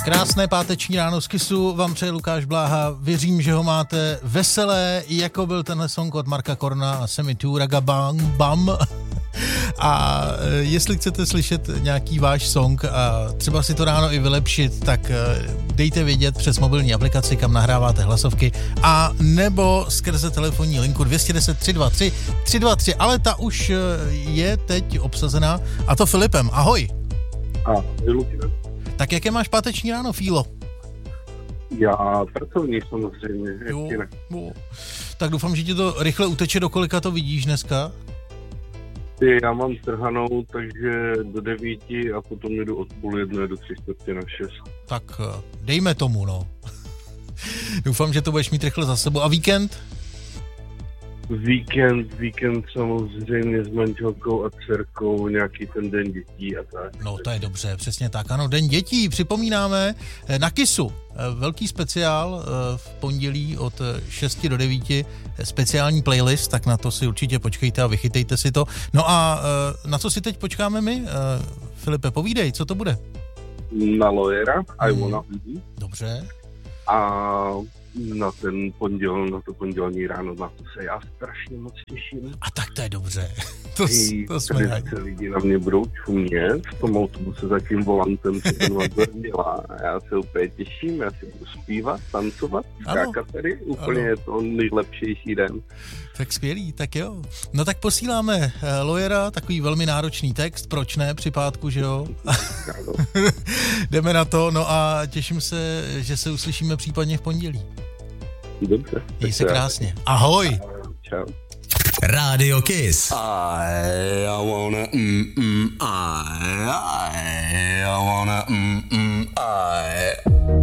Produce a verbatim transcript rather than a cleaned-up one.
Krásné páteční ráno z Kissu vám přeje Lukáš Bláha. Věřím, že ho máte veselé, jako byl tenhle song od Marka Korna a Semi Tu Raga Bang Bam. A jestli chcete slyšet nějaký váš song a třeba si to ráno i vylepšit, tak dejte vědět přes mobilní aplikaci, kam nahráváte hlasovky, a nebo skrze telefonní linku dvě stě deset tři dva tři tři dva tři, ale ta už je teď obsazená, a to Filipem. Ahoj. Ahoj. Tak jaké máš páteční ráno, Fílo? Já pracovní samozřejmě, jo, jo. Tak doufám, že ti to rychle uteče, do kolika to vidíš dneska? Já mám trhanou, takže do devíti a potom jdu od půl jedné do tři čtvrtě na šest. Tak dejme tomu, no. Doufám, že to budeš mít rychle za sebou. A víkend? Víkend, víkend samozřejmě s manželkou a dcerkou, nějaký ten den dětí a tak. No to je dobře, přesně tak. Ano, den dětí, připomínáme na Kissu. Velký speciál v pondělí od šesti do devíti, speciální playlist, tak na to si určitě počkejte a vychytejte si to. No a na co si teď počkáme my? Filipe, povídej, co to bude? Na Lawyera, I hmm. Wanna Be. Dobře. A na ten ponděl, na to pondělní ráno, na to se já strašně moc těším. A tak to je dobře. To, to jsme rádi. Lidi na mě budou čumět v tom autobuse za tím volantem, co ten vazor dělá. Já se úplně těším, já si budu zpívat, tancovat, skákat tady. Úplně ano. Je to nejlepšejší den. Tak skvělý, tak jo. No tak posíláme uh, Lawyera, takový velmi náročný text, proč ne, při pátku, že jo? Jdeme na to, no a těším se, že se uslyšíme případně v pondělí. Dobře. Měj se krásně. Ahoj. Čau. Radio Kiss. I, I wanna mm mm I, I, I wanna mm mm I.